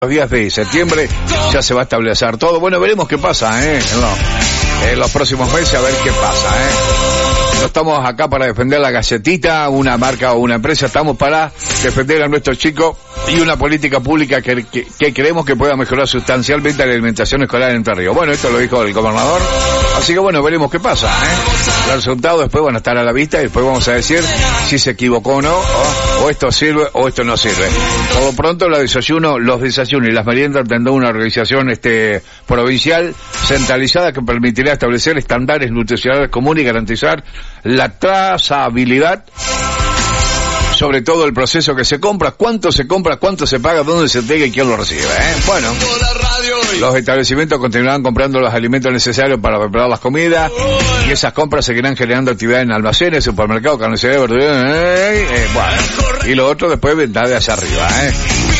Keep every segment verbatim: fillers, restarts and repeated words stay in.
Los días de septiembre ya se va a establecer todo. Bueno, veremos qué pasa, ¿eh? En los, en los próximos meses, a ver qué pasa, ¿eh? No estamos acá para defender la galletita, una marca o una empresa, estamos para defender a nuestros chicos y una política pública que, que, que creemos que pueda mejorar sustancialmente la alimentación escolar en Entre Ríos. Bueno, esto lo dijo el gobernador, así que bueno, veremos qué pasa, ¿eh? Los resultados después van a estar a la vista y después vamos a decir si se equivocó o no, o, o esto sirve o esto no sirve. Por lo pronto, los desayunos, los desayunos y las meriendas tendrán una organización este provincial centralizada que permitirá establecer estándares nutricionales comunes y garantizar la trazabilidad, sobre todo el proceso que se compra, cuánto se compra, cuánto se paga, dónde se entrega y quién lo recibe, ¿eh? Bueno, los establecimientos continuarán comprando los alimentos necesarios para preparar las comidas y esas compras seguirán generando actividad en almacenes, supermercados, carnicería, verdulería, eh, eh, bueno, y lo otro después vendrá de hacia arriba, ¿eh?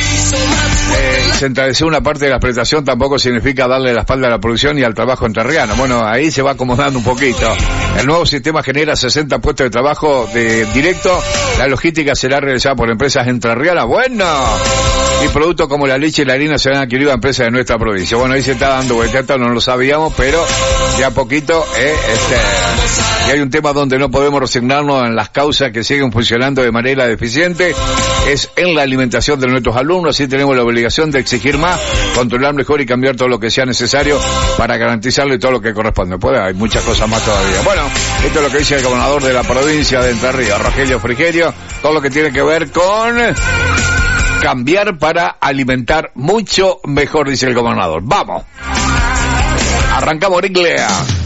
Eh, centralizar una parte de la prestación tampoco significa darle la espalda a la producción y al trabajo entrerriano. Bueno, ahí se va acomodando un poquito. El nuevo sistema genera sesenta puestos de trabajo de directo. La logística será realizada por empresas entrerrianas. Bueno, y productos como la leche y la harina serán adquiridos a empresas de nuestra provincia. Bueno, ahí se está dando vuelta, no lo sabíamos, pero de a poquito, eh, este, y hay un tema donde no podemos resignarnos en las causas que siguen funcionando de manera deficiente, es en la alimentación de nuestros alumnos. Así tenemos la obligación de exigir más, controlar mejor y cambiar todo lo que sea necesario para garantizarle todo lo que corresponde. Pues hay muchas cosas más todavía. Bueno, esto es lo que dice el gobernador de la provincia de Entre Ríos, Rogelio Frigerio, todo lo que tiene que ver con cambiar para alimentar mucho mejor, dice el gobernador. Vamos. Arrancamos, Riclea.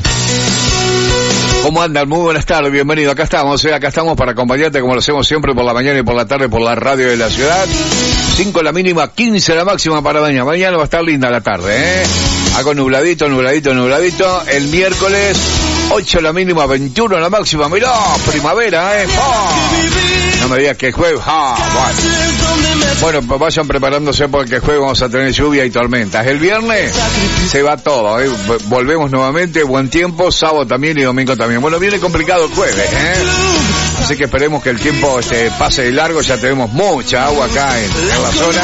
¿Cómo andan? Muy buenas tardes, bienvenido. Acá estamos, eh, acá estamos para acompañarte como lo hacemos siempre por la mañana y por la tarde por la radio de la ciudad. cinco la mínima, quince la máxima para mañana. Mañana va a estar linda la tarde, ¿eh? Algo nubladito, nubladito, nubladito. El miércoles, ocho la mínima, veintiuno la máxima. Mirá, primavera, ¿eh? ¡Oh! No me digas que jueves. ¡Ah! Bueno. Bueno, pues vayan preparándose porque el jueves vamos a tener lluvia y tormentas. El viernes se va todo, ¿eh? Volvemos nuevamente, buen tiempo, sábado también y domingo también. Bueno, viene complicado el jueves, ¿eh? Así que esperemos que el tiempo este, pase de largo. Ya tenemos mucha agua acá en, en la zona.